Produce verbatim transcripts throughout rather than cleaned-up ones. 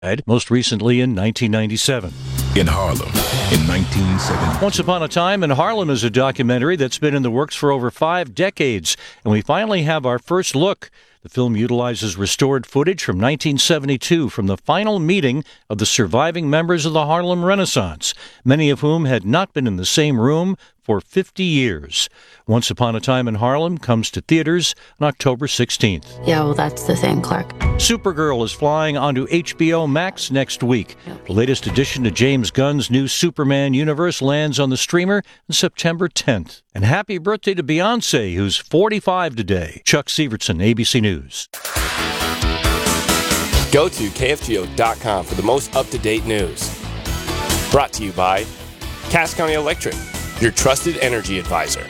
most recently in nineteen ninety-seven. In Harlem in nineteen seventy. Once Upon a Time in Harlem is a documentary that's been in the works for over five decades, and we finally have our first look. The film utilizes restored footage from nineteen seventy-two from the final meeting of the surviving members of the Harlem Renaissance, many of whom had not been in the same room for fifty years. Once Upon a Time in Harlem comes to theaters on October sixteenth. Yeah, well, that's the thing, Clark. Supergirl is flying onto H B O Max next week. The latest addition to James Gunn's new Superman universe lands on the streamer on September tenth. And happy birthday to Beyonce, who's forty-five today. Chuck Severson, A B C News. Go to K F G O dot com for the most up-to-date news. Brought to you by Cass County Electric, your trusted energy advisor.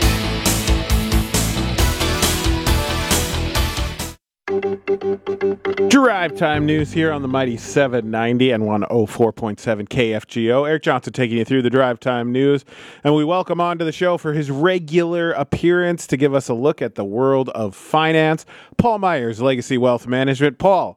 Drive Time News here on the mighty seven ninety and one oh four point seven K F G O. Eric Johnson taking you through the Drive Time News. And we welcome on to the show for his regular appearance to give us a look at the world of finance, Paul Myers, Legacy Wealth Management. Paul,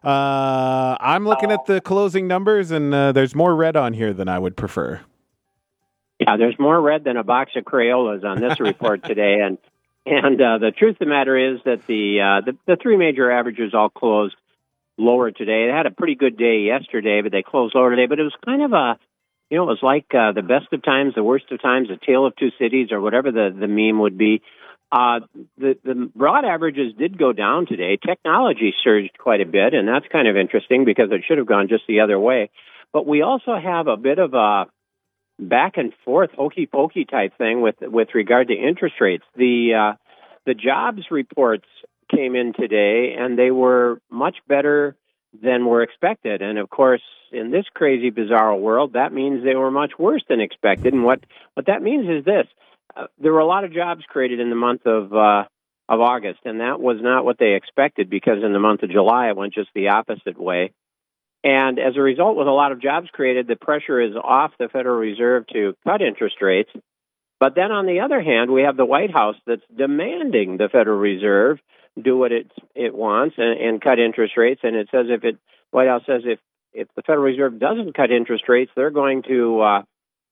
uh, I'm looking at the closing numbers, and uh, there's more red on here than I would prefer. Yeah, there's more red than a box of Crayolas on this report today. And And uh, the truth of the matter is that the, uh, the the three major averages all closed lower today. They had a pretty good day yesterday, but they closed lower today. But it was kind of a, you know, it was like uh, the best of times, the worst of times, a tale of two cities, or whatever the, the meme would be. Uh, the, the broad averages did go down today. Technology surged quite a bit, and that's kind of interesting because it should have gone just the other way. But we also have a bit of a back and forth hokey pokey type thing with with regard to interest rates. The uh, the jobs reports came in today, and they were much better than were expected. And of course, in this crazy, bizarre world, that means they were much worse than expected. And what what that means is this: uh, there were a lot of jobs created in the month of uh, of August, and that was not what they expected, because in the month of July it went just the opposite way. And as a result, with a lot of jobs created, the pressure is off the Federal Reserve to cut interest rates. But then on the other hand, we have the White House that's demanding the Federal Reserve do what it it wants and, and cut interest rates. And it says if it, White House says if, if the Federal Reserve doesn't cut interest rates, they're going to uh,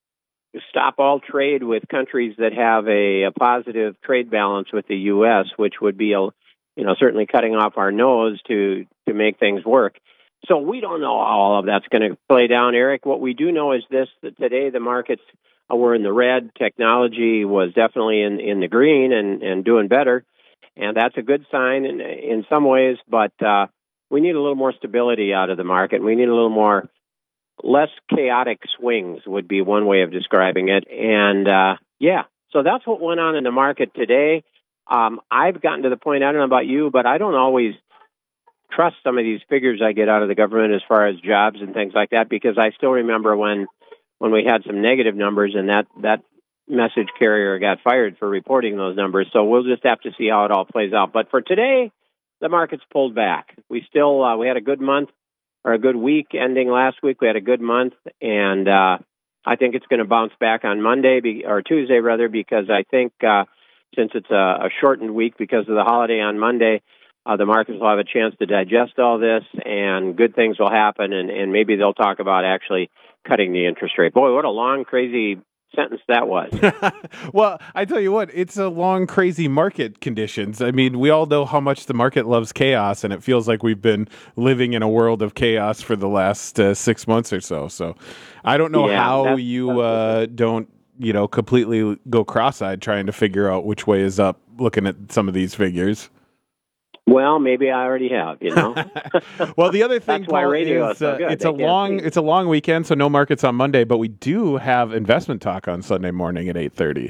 stop all trade with countries that have a, a positive trade balance with the U S, which would be a, you know, certainly cutting off our nose to to make things work. So we don't know how all of that's going to play down, Eric. What we do know is this, that today the markets were in the red. Technology was definitely in, in the green and, and doing better. And that's a good sign in, in some ways, but uh, we need a little more stability out of the market. We need a little more, less chaotic swings would be one way of describing it. And uh, yeah, so that's what went on in the market today. Um, I've gotten to the point, I don't know about you, but I don't always trust some of these figures I get out of the government as far as jobs and things like that, because I still remember when when we had some negative numbers and that, that message carrier got fired for reporting those numbers. So we'll just have to see how it all plays out. But for today, the market's pulled back. We still uh, we had a good month or a good week ending last week. We had a good month, and uh, I think it's going to bounce back on Monday be, or Tuesday rather, because I think uh, since it's a, a shortened week because of the holiday on Monday, Uh, the markets will have a chance to digest all this, and good things will happen, and, and maybe they'll talk about actually cutting the interest rate. Boy, what a long, crazy sentence that was. Well, I tell you what, it's a long, crazy market conditions. I mean, we all know how much the market loves chaos, and it feels like we've been living in a world of chaos for the last uh, six months or so. So I don't know yeah, how that's, you that's uh, don't, you know, completely go cross-eyed trying to figure out which way is up looking at some of these figures. Well, maybe I already have, you know. Well, the other thing, That's why Paul, radio is is so uh, good. it's They a can't long see. it's a long weekend, so no markets on Monday, but we do have investment talk on Sunday morning at eight thirty.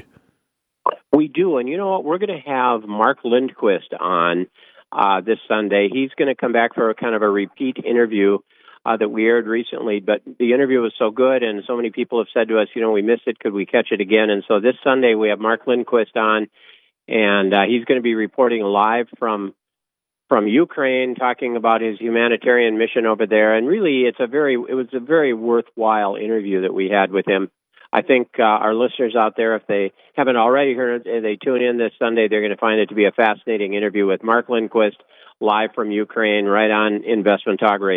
We do, and you know what? We're going to have Mark Lindquist on uh, this Sunday. He's going to come back for a kind of a repeat interview uh, that we aired recently, but the interview was so good, and so many people have said to us, you know, we missed it. Could we catch it again? And so this Sunday we have Mark Lindquist on, and uh, he's going to be reporting live from from Ukraine, talking about his humanitarian mission over there. And really, it's a very, it was a very worthwhile interview that we had with him. I think uh, our listeners out there, if they haven't already heard it, and they tune in this Sunday, they're going to find it to be a fascinating interview with Mark Lindquist, live from Ukraine, right on Investment Talk Radio.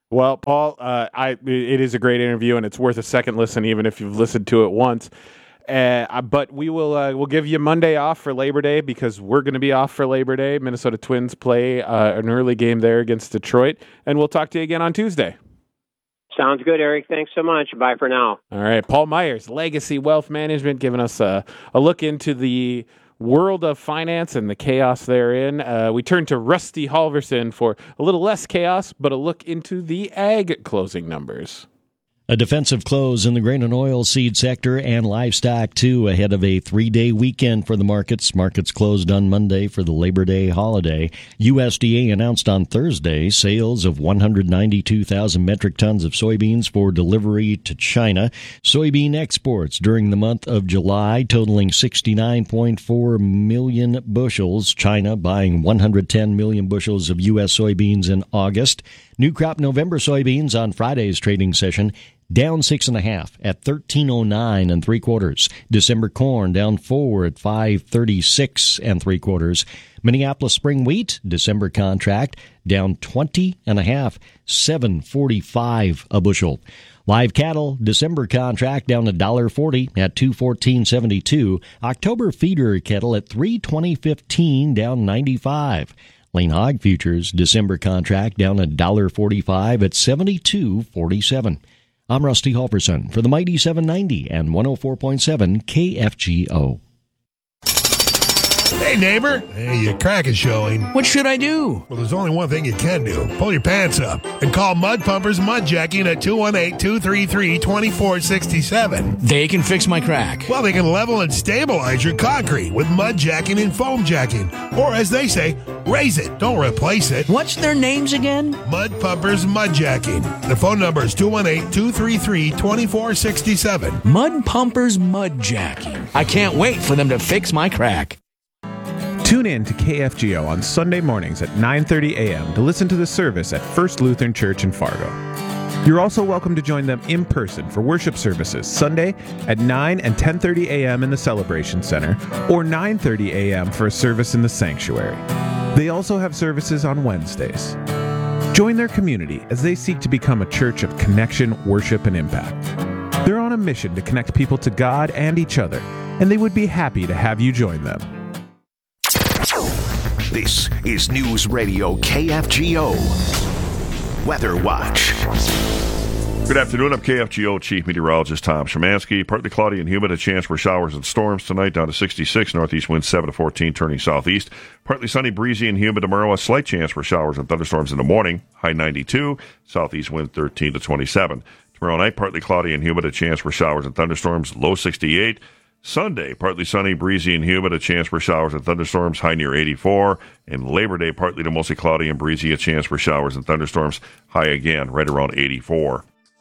Well, Paul, uh, I it is a great interview, and it's worth a second listen, even if you've listened to it once. Uh, but we will uh, we'll give you Monday off for Labor Day because we're going to be off for Labor Day. Minnesota Twins play uh, an early game there against Detroit, and we'll talk to you again on Tuesday. Sounds good, Eric. Thanks so much. Bye for now. All right, Paul Myers, Legacy Wealth Management, giving us a, a look into the world of finance and the chaos therein. Uh, we turn to Rusty Halverson for a little less chaos, but a look into the ag closing numbers. A defensive close in the grain and oil seed sector and livestock, too, ahead of a three-day weekend for the markets. Markets closed on Monday for the Labor Day holiday. U S D A announced on Thursday sales of one hundred ninety-two thousand metric tons of soybeans for delivery to China. Soybean exports during the month of July totaling sixty-nine point four million bushels. China buying one hundred ten million bushels of U S soybeans in August. New crop November soybeans on Friday's trading session down six and a half at thirteen oh nine and three quarters. December corn down four at five thirty-six and three quarters. Minneapolis spring wheat December contract down twenty and a half, seven forty-five a bushel. Live cattle December contract down a dollar forty at two fourteen seventy-two. October feeder cattle at three twenty fifteen down ninety-five. Lean hog futures December contract down a dollar forty-five at seventy-two forty-seven. I'm Rusty Halverson for the Mighty seven ninety and one oh four point seven K F G O. Hey, neighbor. Hey, your crack is showing. What should I do? Well, there's only one thing you can do. Pull your pants up and call Mud Pumpers Mud Jacking at two one eight, two three three, two four six seven. They can fix my crack. Well, they can level and stabilize your concrete with mud jacking and foam jacking. Or, as they say, raise it. Don't replace it. What's their names again? Mud Pumpers Mud Jacking. Their phone number is two one eight, two three three, two four six seven. Mud Pumpers Mud Jacking. I can't wait for them to fix my crack. Tune in to K F G O on Sunday mornings at nine thirty a.m. to listen to the service at First Lutheran Church in Fargo. You're also welcome to join them in person for worship services Sunday at nine and ten thirty a.m. in the Celebration Center or nine thirty a.m. for a service in the sanctuary. They also have services on Wednesdays. Join their community as they seek to become a church of connection, worship, and impact. They're on a mission to connect people to God and each other, and they would be happy to have you join them. This is News Radio K F G O Weather Watch. Good afternoon. I'm K F G O Chief Meteorologist Tom Szymanski. Partly cloudy and humid, a chance for showers and storms tonight, down to sixty-six. Northeast winds seven to fourteen, turning southeast. Partly sunny, breezy, and humid tomorrow. A slight chance for showers and thunderstorms in the morning. High ninety-two. Southeast wind thirteen to twenty-seven. Tomorrow night, partly cloudy and humid, a chance for showers and thunderstorms. Low sixty-eight. Sunday, partly sunny, breezy, and humid, a chance for showers and thunderstorms, high near eighty-four. And Labor Day, partly to mostly cloudy and breezy, a chance for showers and thunderstorms, high again, right around eighty-four.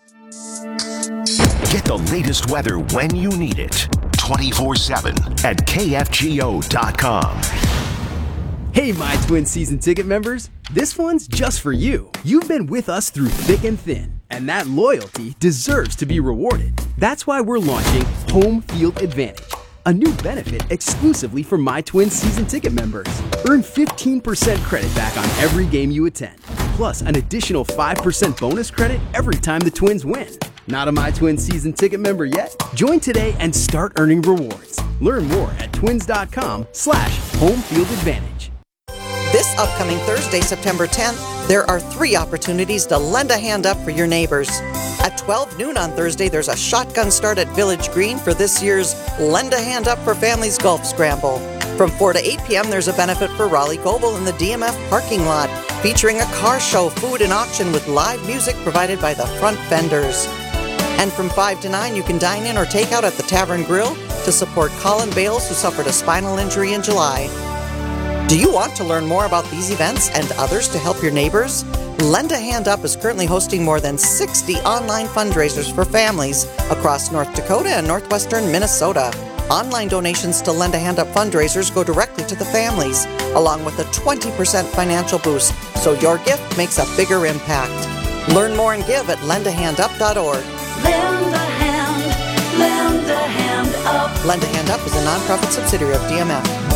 Get the latest weather when you need it. twenty-four seven at K F G O dot com. Hey, My Twin season ticket members. This one's just for you. You've been with us through thick and thin, and that loyalty deserves to be rewarded. That's why we're launching Home Field Advantage, a new benefit exclusively for My Twin season ticket members. Earn fifteen percent credit back on every game you attend, plus an additional five percent bonus credit every time the Twins win. Not a My Twin season ticket member yet? Join today and start earning rewards. Learn more at twins.com slash home field advantage. This upcoming Thursday, September tenth, there are three opportunities to lend a hand up for your neighbors. At twelve noon on Thursday, there's a shotgun start at Village Green for this year's Lend a Hand Up for Families Golf Scramble. From four to eight p.m., there's a benefit for Raleigh Goebel in the D M F parking lot, featuring a car show, food, and auction with live music provided by the front vendors. And from five to nine, you can dine in or take out at the Tavern Grill to support Colin Bales, who suffered a spinal injury in July. Do you want to learn more about these events and others to help your neighbors? Lend a Hand Up is currently hosting more than sixty online fundraisers for families across North Dakota and northwestern Minnesota. Online donations to Lend a Hand Up fundraisers go directly to the families, along with a twenty percent financial boost, so your gift makes a bigger impact. Learn more and give at lend a hand up dot org. Lend a hand, lend a hand up. Lend a Hand Up is a nonprofit subsidiary of D M F.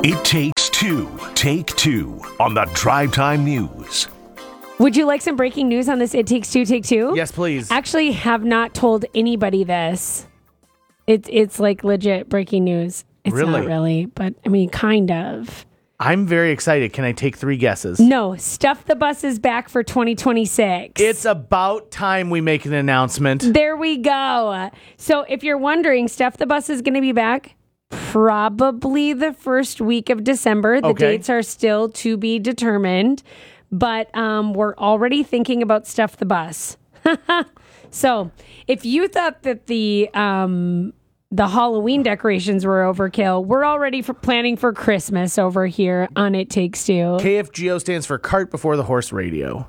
It takes two. Take two on the Drive Time News. Would you like some breaking news on this It Takes Two, Take Two? Yes, please. Actually, have not told anybody this. It's it's like legit breaking news. It's Really? not really, but I mean, kind of. I'm very excited. Can I take three guesses? No, Stuff the Bus is back for twenty twenty-six. It's about time we make an announcement. There we go. So if you're wondering, Stuff the Bus is going to be back probably the first week of December. The Okay. dates are still to be determined, but um, we're already thinking about Stuff the Bus. So if you thought that the um, the Halloween decorations were overkill, we're already for planning for Christmas over here on It Takes Two. K F G O stands for Cart Before the Horse Radio.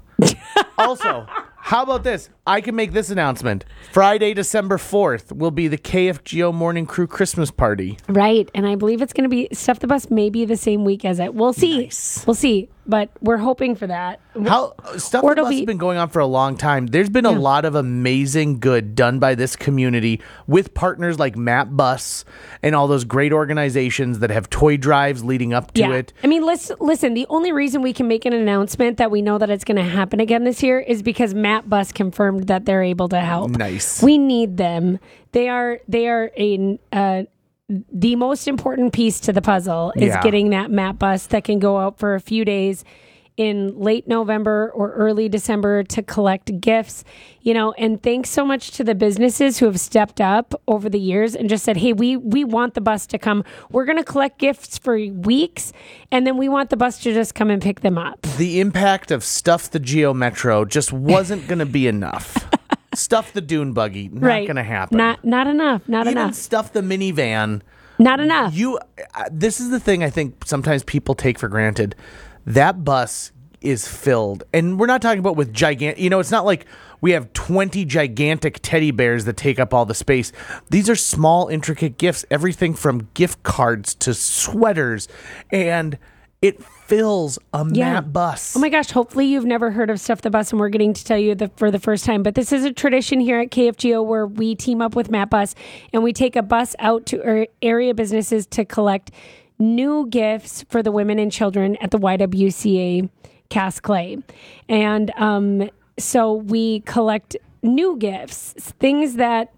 Also, how about this? I can make this announcement. Friday, December fourth will be the K F G O Morning Crew Christmas Party. Right, and I believe it's going to be Stuff the Bus maybe the same week as it. We'll see. We'll see, but we're hoping for that. How Stuff Or the it'll Bus be- has been going on for a long time. There's been a Yeah. lot of amazing good done by this community with partners like Map Bus and all those great organizations that have toy drives leading up to Yeah. it. I mean, listen, listen, the only reason we can make an announcement that we know that it's going to happen again this year is because Matt Bus confirmed that they're able to help. Nice. We need them. They are they are a uh, the most important piece to the puzzle is Yeah. getting that Matt Bus that can go out for a few days in late November or early December to collect gifts, you know, and thanks so much to the businesses who have stepped up over the years and just said, hey, we, we want the bus to come. We're going to collect gifts for weeks, and then we want the bus to just come and pick them up. The impact of Stuff the Geo Metro just wasn't going to be enough. Stuff the Dune Buggy, not right. going to happen. Not, not enough. Not Even enough. Stuff the Minivan. Not enough. You. Uh, this is the thing I think sometimes people take for granted. That bus is filled, and we're not talking about with gigantic. You know, it's not like we have twenty gigantic teddy bears that take up all the space. These are small, intricate gifts. Everything from gift cards to sweaters, and it fills a Yeah. Map Bus. Oh my gosh, hopefully you've never heard of Stuff the Bus and we're getting to tell you the, for the first time. But this is a tradition here at K F G O where we team up with Map Bus and we take a bus out to our area businesses to collect new gifts for the women and children at the Y W C A Cass Clay. And um, so we collect new gifts, things that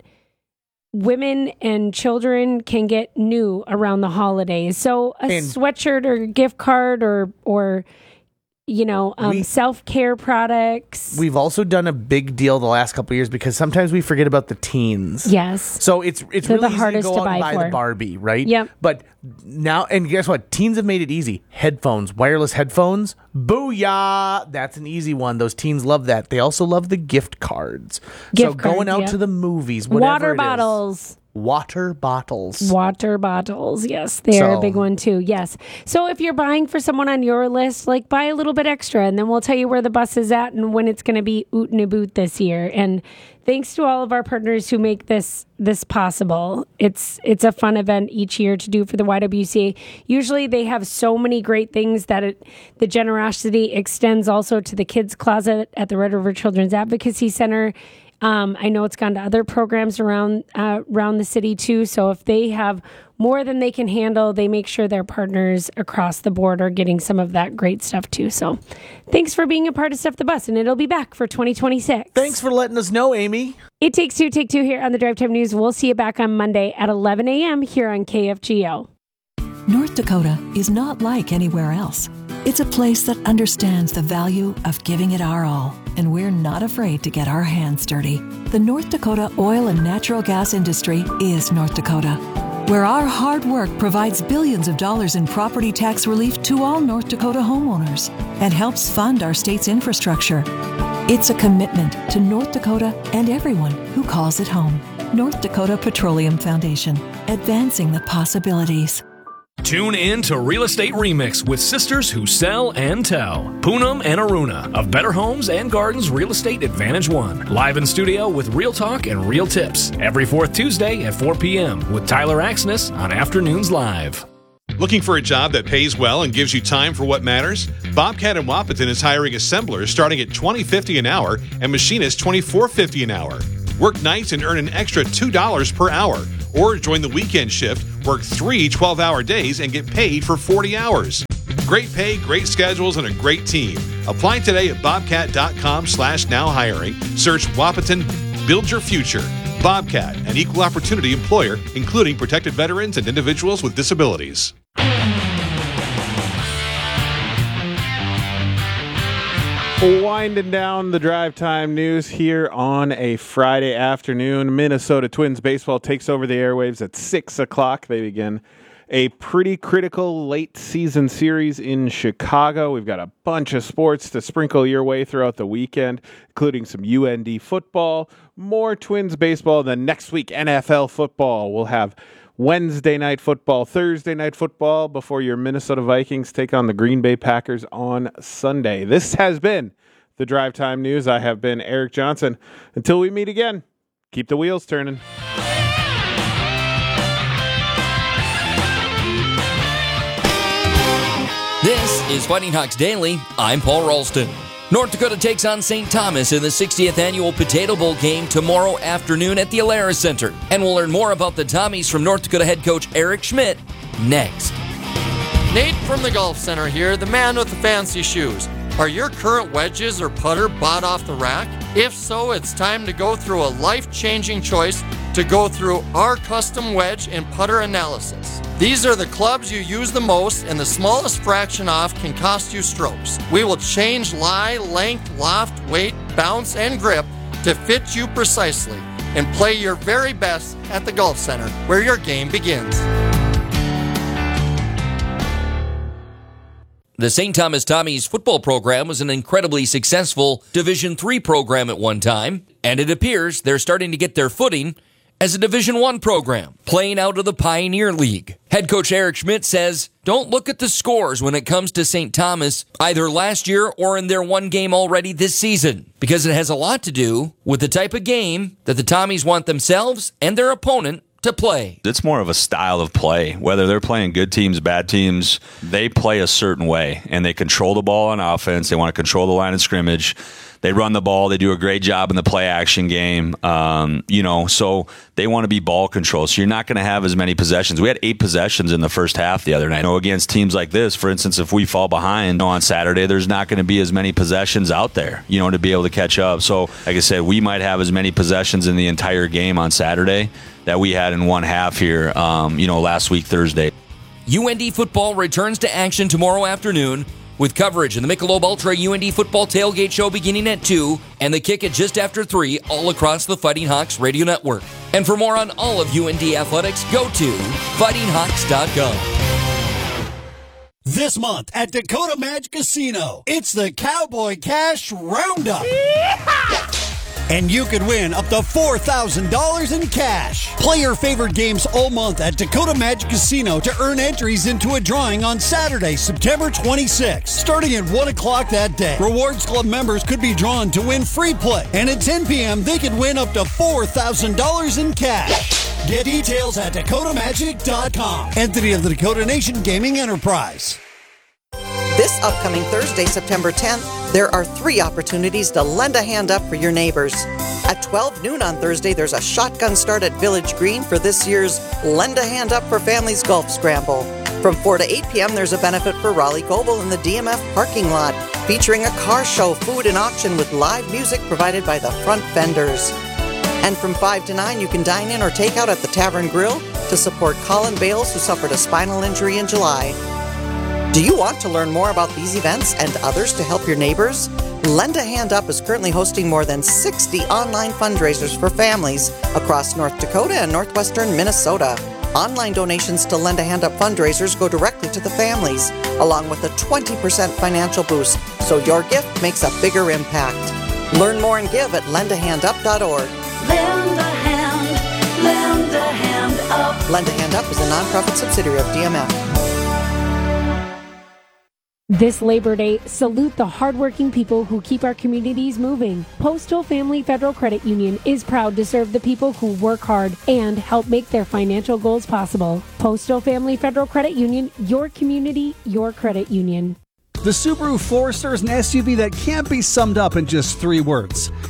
women and children can get new around the holidays. So a And- sweatshirt or gift card or, or you know, um, We- self-care products. We've also done a big deal the last couple of years because sometimes we forget about the teens. Yes. So it's it's They're really the easy hardest to go to out and buy buy for. the Barbie, right? Yep. But now, and guess what? Teens have made it easy. Headphones, wireless headphones. Booyah! That's an easy one. Those teens love that. They also love the gift cards. so Gift going cards, out yeah. to the movies, whatever Water it is. bottles. Water bottles. Water bottles. Yes, they're So- a big one too. Yes. So if you're buying for someone on your list, like buy a little bit extra and then we'll tell you where the bus is at and when it's going to be oot and a boot this year. And thanks to all of our partners who make this this possible. It's it's a fun event each year to do for the Y W C A. Usually they have so many great things that it, the generosity extends also to the kids closet at the Red River Children's Advocacy Center. Um, I know it's gone to other programs around uh, around the city too. So if they have more than they can handle, they make sure their partners across the board are getting some of that great stuff too. So thanks for being a part of Stuff the Bus, and it'll be back for twenty twenty-six. Thanks for letting us know, Amy. It Takes Two, Take Two here on the Drive Time News. We'll see you back on Monday at eleven a.m. here on K F G O. North Dakota is not like anywhere else. It's a place that understands the value of giving it our all, and we're not afraid to get our hands dirty. The North Dakota oil and natural gas industry is North Dakota, where our hard work provides billions of dollars in property tax relief to all North Dakota homeowners and helps fund our state's infrastructure. It's a commitment to North Dakota and everyone who calls it home. North Dakota Petroleum Foundation, advancing the possibilities. Tune in to Real Estate Remix with sisters who sell and tell. Poonam and Aruna of Better Homes and Gardens Real Estate Advantage One. Live in studio with real talk and real tips. Every fourth Tuesday at four p.m. with Tyler Axness on Afternoons Live. Looking for a job that pays well and gives you time for what matters? Bobcat and Wahpeton is hiring assemblers starting at twenty fifty an hour and machinists twenty-four fifty an hour. Work nights and earn an extra two dollars per hour. Or join the weekend shift, work three twelve-hour days, and get paid for forty hours. Great pay, great schedules, and a great team. Apply today at bobcat.com slash now hiring. Search Wahpeton Build Your Future. Bobcat, an equal opportunity employer, including protected veterans and individuals with disabilities. Winding down the drive time news here on a Friday afternoon. Minnesota Twins baseball takes over the airwaves at six o'clock. They begin a pretty critical late season series in Chicago. We've got a bunch of sports to sprinkle your way throughout the weekend, including some U N D football, more Twins baseball. Then next week, N F L football. We'll have Wednesday night football, Thursday night football before your Minnesota Vikings take on the Green Bay Packers on Sunday. This has been the Drive Time News. I have been Eric Johnson. Until we meet again, keep the wheels turning. This is Fighting Hawks Daily. I'm Paul Ralston. North Dakota takes on Saint Thomas in the sixtieth Annual Potato Bowl game tomorrow afternoon at the Alara Center. And we'll learn more about the Tommies from North Dakota head coach Eric Schmidt next. Nate from the Golf Center here, the man with the fancy shoes. Are your current wedges or putter bought off the rack? If so, it's time to go through a life-changing choice to go through our custom wedge and putter analysis. These are the clubs you use the most, and the smallest fraction off can cost you strokes. We will change lie, length, loft, weight, bounce, and grip to fit you precisely and play your very best at the Golf Center, where your game begins. The Saint Thomas Tommies football program was an incredibly successful Division three program at one time, and it appears they're starting to get their footing as a Division one program, playing out of the Pioneer League. Head coach Eric Schmidt says, don't look at the scores when it comes to Saint Thomas, either last year or in their one game already this season, because it has a lot to do with the type of game that the Tommies want themselves and their opponent to play. It's more of a style of play. Whether they're playing good teams, bad teams, they play a certain way, and they control the ball on offense. They want to control the line of scrimmage. They run the ball. They do a great job in the play action game. Um, you know, so they want to be ball control. So you're not going to have as many possessions. We had eight possessions in the first half the other night. You know, against teams like this, for instance, if we fall behind you know, on Saturday, there's not going to be as many possessions out there, you know, to be able to catch up. So, like I said, we might have as many possessions in the entire game on Saturday that we had in one half here, um, you know, last week, Thursday. U N D football returns to action tomorrow afternoon with coverage in the Michelob Ultra U N D Football Tailgate Show beginning at two and the kick at just after three all across the Fighting Hawks radio network. And for more on all of U N D athletics, go to fighting hawks dot com. This month at Dakota Magic Casino, it's the Cowboy Cash Roundup. Yeehaw! And you could win up to four thousand dollars in cash. Play your favorite games all month at Dakota Magic Casino to earn entries into a drawing on Saturday, September twenty-sixth. Starting at one o'clock that day, Rewards Club members could be drawn to win free play. And at ten p.m., they could win up to four thousand dollars in cash. Get details at dakota magic dot com. Entity of the Dakota Nation Gaming Enterprise. This upcoming Thursday, September tenth, there are three opportunities to lend a hand up for your neighbors. At twelve noon on Thursday, there's a shotgun start at Village Green for this year's Lend a Hand Up for Families Golf Scramble. From four to eight p.m., there's a benefit for Raleigh Goebel in the D M F parking lot, featuring a car show, food, and auction with live music provided by the front vendors. And from five to nine, you can dine in or take out at the Tavern Grill to support Colin Bales, who suffered a spinal injury in July. Do you want to learn more about these events and others to help your neighbors? Lend a Hand Up is currently hosting more than sixty online fundraisers for families across North Dakota and northwestern Minnesota. Online donations to Lend a Hand Up fundraisers go directly to the families, along with a twenty percent financial boost, so your gift makes a bigger impact. Learn more and give at lend a hand up dot org. Lend a hand, lend a hand up. Lend a Hand Up is a nonprofit subsidiary of D M F. This Labor Day, salute the hardworking people who keep our communities moving. Postal Family Federal Credit Union is proud to serve the people who work hard and help make their financial goals possible. Postal Family Federal Credit Union, your community, your credit union. The Subaru Forester is an S U V that can't be summed up in just three words.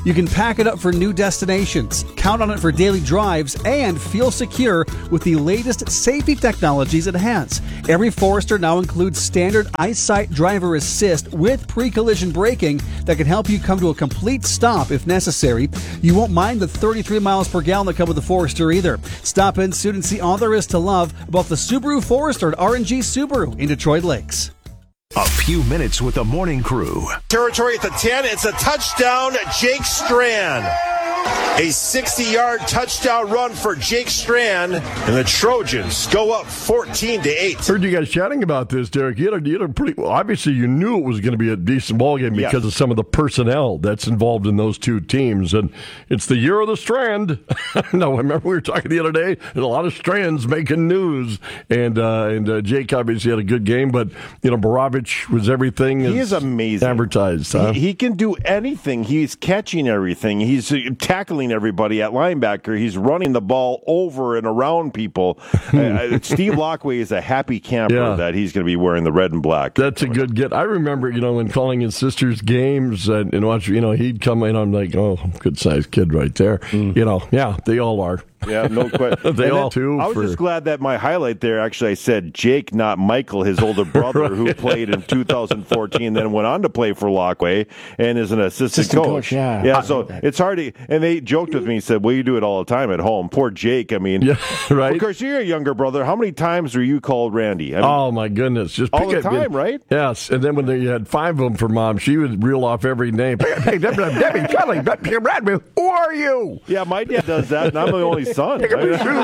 You can pack it up for new destinations, count on it for daily drives, and feel secure with the latest safety technologies it has. Every Forester now includes standard EyeSight driver assist with pre-collision braking that can help you come to a complete stop if necessary. You won't mind the thirty-three miles per gallon that come with the Forester either. Stop in soon and see all there is to love about the Subaru Forester at R and G Subaru in Detroit Lakes. A few minutes with the morning crew. Territory at the ten. It's a touchdown, Jake Strand. A sixty-yard touchdown run for Jake Strand, and the Trojans go up fourteen to eight. Heard you guys chatting about this, Derek. You had a, you had a pretty well, obviously you knew it was going to be a decent ball game because Yeah. of some of the personnel that's involved in those two teams, and it's the year of the Strand. No, I remember we were talking the other day, and a lot of Strands making news, and uh, and uh, Jake obviously had a good game, but you know Borovich was everything. He as is amazing. Advertised, huh? He, he can do anything. He's catching everything. He's uh, tackling everybody at linebacker. He's running the ball over and around people. uh, Steve Lockway is a happy camper Yeah. that he's going to be wearing the red and black. That's a good get. I remember, you know, when calling his sister's games and, and watch, you know, he'd come in. I'm like, oh, good sized kid right there. You know, yeah, they all are. Yeah, no question. They And all then too. I was for- just glad that my highlight there actually I said Jake, not Michael, his older brother, who played in two thousand fourteen, then went on to play for Lockway and is an assistant, Assistant coach. coach, yeah. yeah. So it's hard to. And they joked with me, said, "Well, you do it all the time at home." Poor Jake. I mean, yeah, right. Of course, you're a younger brother. How many times were you called Randy? I mean, Oh my goodness! Just all pick the it- time, right? Yes, and then when they had five of them for mom, she would reel off every name. Hey, Debbie, Debbie, Kelly, Debbie, who are you? Yeah, my dad does that, and I'm the only son. Pick up your shoes.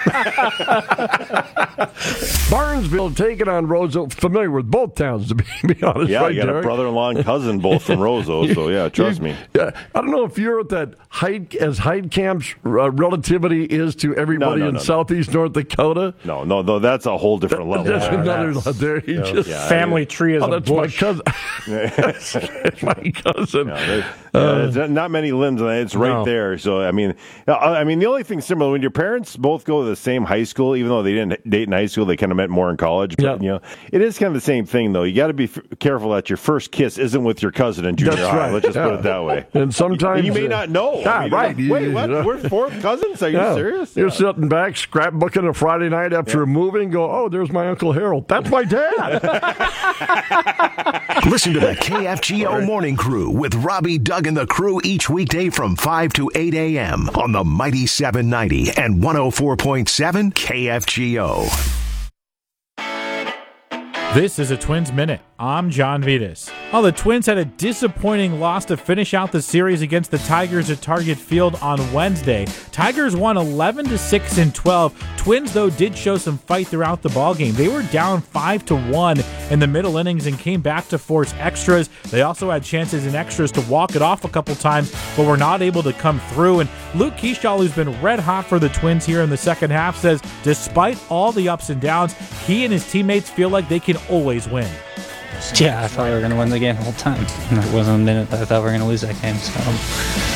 Barnesville taking on Roseau. Familiar with both towns, to be, be honest. Yeah, right, you got Derek? a brother-in-law and cousin both from Roseau, so yeah, trust me. Yeah, I don't know if you're at that height as Heidkamp's uh, relativity is to everybody no, in no, no. southeast North Dakota. No, no, no, that's a whole different level. That's Yeah, another that's- level. There, he yeah, just yeah, family I- tree is oh, a that's bush. My cousin. That's my cousin. Yeah, there- yeah, it's not many limbs on it. It's right No. there. So I mean, uh, I mean, the only thing similar when your parents both go to the same high school, even though they didn't date in high school, they kind of met more in college. But, you know, it is kind of the same thing, though. You got to be f- careful that your first kiss isn't with your cousin in junior That's high. right. Let's just Yeah. put it that way. And sometimes And you may uh, not know. Yeah, I mean, right. Wait, You- what? you know. We're fourth cousins? Are you Yeah. serious? You're sitting back, scrapbooking a Friday night after a movie and go, oh, there's my Uncle Harold. That's my dad. Listen to the K F G O Morning Crew with Robbie, Doug, and the crew each weekday from five to eight a.m. on the Mighty seven ninety and one oh four point seven K F G O. This is a Twins Minute. I'm John Vitas. Well, the Twins had a disappointing loss to finish out the series against the Tigers at Target Field on Wednesday. Tigers won eleven to six and twelve. Twins, though, did show some fight throughout the ballgame. They were down five to one in the middle innings and came back to force extras. They also had chances in extras to walk it off a couple times, but were not able to come through. And Luke Keyshaw, who's been red hot for the Twins here in the second half, says despite all the ups and downs, he and his teammates feel like they can always win. Yeah, I thought we were going to win the game the whole time. There wasn't a minute that I thought we were going to lose that game. So um,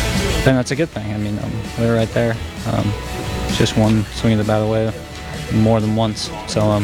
I think that's a good thing. I mean, um, we were right there. Um, just one swing of the bat away more than once. So, um,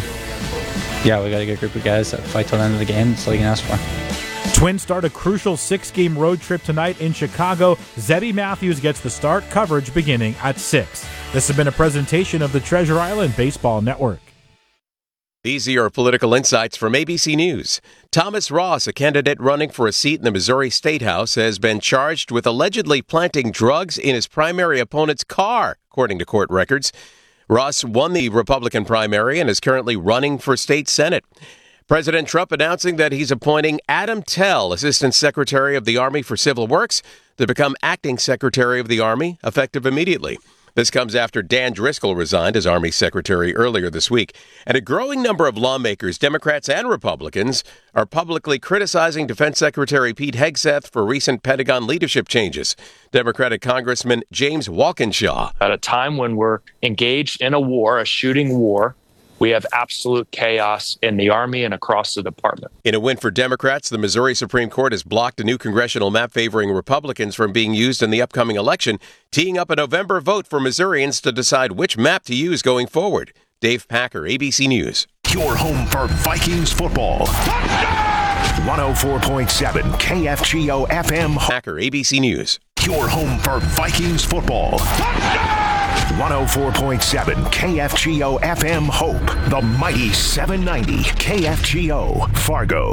yeah, we got a good group of guys that fight till the end of the game. That's all you can ask for. Twins start a crucial six-game road trip tonight in Chicago. Zebby Matthews gets the start, coverage beginning at six. This has been a presentation of the Treasure Island Baseball Network. These are your political insights from A B C News. Thomas Ross, a candidate running for a seat in the Missouri State House, has been charged with allegedly planting drugs in his primary opponent's car, according to court records. Ross won the Republican primary and is currently running for state Senate. President Trump announcing that he's appointing Adam Tell, Assistant Secretary of the Army for Civil Works, to become Acting Secretary of the Army, effective immediately. This comes after Dan Driscoll resigned as Army Secretary earlier this week. And a growing number of lawmakers, Democrats and Republicans, are publicly criticizing Defense Secretary Pete Hegseth for recent Pentagon leadership changes. Democratic Congressman James Walkinshaw. At a time when we're engaged in a war, a shooting war, we have absolute chaos in the Army and across the department. In a win for Democrats, the Missouri Supreme Court has blocked a new congressional map favoring Republicans from being used in the upcoming election, teeing up a November vote for Missourians to decide which map to use going forward. Dave Packer, A B C News. Your home for Vikings football. one oh four point seven K F G O F M. Packer, A B C News. your home for Vikings football. one oh four point seven K F G O F M Hope, the mighty seven ninety K F G O Fargo.